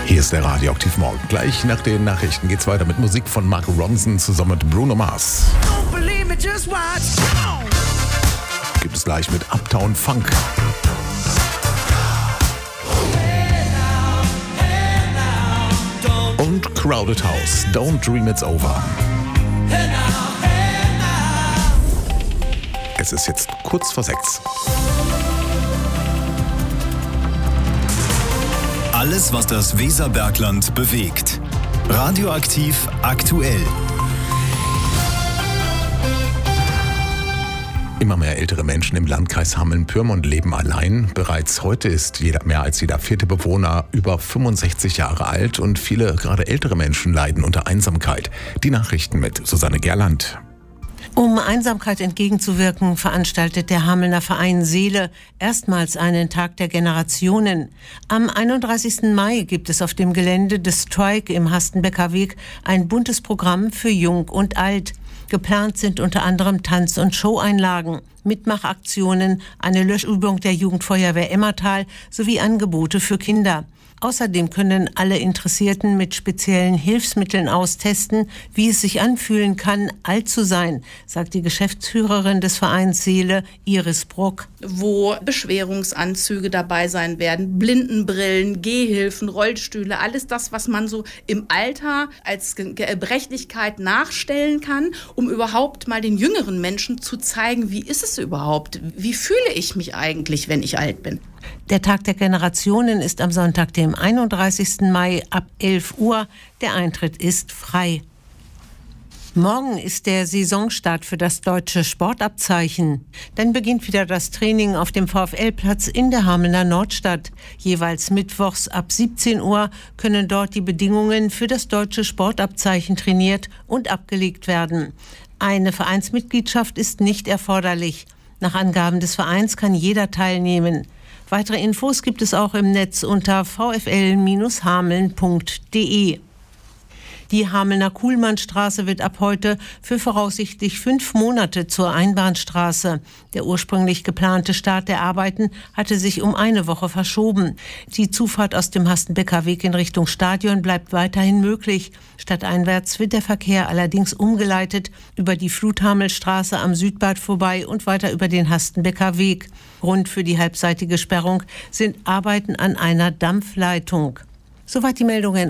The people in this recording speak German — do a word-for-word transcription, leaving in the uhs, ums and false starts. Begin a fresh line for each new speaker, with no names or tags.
Hier ist der Radioaktiv Morgen. Gleich nach den Nachrichten geht's weiter mit Musik von Mark Ronson zusammen mit Bruno Mars. Gibt es gleich mit Uptown Funk. Und Crowded House, Don't Dream It's Over. Es ist jetzt kurz vor sechs.
Alles, was das Weserbergland bewegt. Radioaktiv aktuell.
Immer mehr ältere Menschen im Landkreis Hameln-Pyrmont leben allein. Bereits heute ist jeder, mehr als jeder vierte Bewohner über fünfundsechzig Jahre alt und viele, gerade ältere Menschen, leiden unter Einsamkeit. Die Nachrichten mit Susanne Gerland.
Um Einsamkeit entgegenzuwirken, veranstaltet der Hamelner Verein Seele erstmals einen Tag der Generationen. Am einunddreißigsten Mai gibt es auf dem Gelände des Strike im Hastenbecker Weg ein buntes Programm für Jung und Alt. Geplant sind unter anderem Tanz- und Showeinlagen, Mitmachaktionen, eine Löschübung der Jugendfeuerwehr Emmertal sowie Angebote für Kinder. Außerdem können alle Interessierten mit speziellen Hilfsmitteln austesten, wie es sich anfühlen kann, alt zu sein, sagt die Geschäftsführerin des Vereins Seele, Iris Bruck.
Wo Beschwerungsanzüge dabei sein werden, Blindenbrillen, Gehhilfen, Rollstühle, alles das, was man so im Alter als Gebrechlichkeit nachstellen kann, um überhaupt mal den jüngeren Menschen zu zeigen, wie ist es überhaupt, wie fühle ich mich eigentlich, wenn ich alt bin.
Der Tag der Generationen ist am Sonntag, dem einunddreißigsten Mai ab elf Uhr. Der Eintritt ist frei. Morgen ist der Saisonstart für das deutsche Sportabzeichen. Dann beginnt wieder das Training auf dem VfL-Platz in der Hamelner Nordstadt. Jeweils mittwochs ab siebzehn Uhr können dort die Bedingungen für das deutsche Sportabzeichen trainiert und abgelegt werden. Eine Vereinsmitgliedschaft ist nicht erforderlich. Nach Angaben des Vereins kann jeder teilnehmen. Weitere Infos gibt es auch im Netz unter v f l Bindestrich hameln punkt d e. Die Hamelner Kuhlmannstraße wird ab heute für voraussichtlich fünf Monate zur Einbahnstraße. Der ursprünglich geplante Start der Arbeiten hatte sich um eine Woche verschoben. Die Zufahrt aus dem Hastenbecker Weg in Richtung Stadion bleibt weiterhin möglich. Stadteinwärts wird der Verkehr allerdings umgeleitet über die Fluthamelstraße am Südbad vorbei und weiter über den Hastenbecker Weg. Grund für die halbseitige Sperrung sind Arbeiten an einer Dampfleitung. Soweit die Meldungen.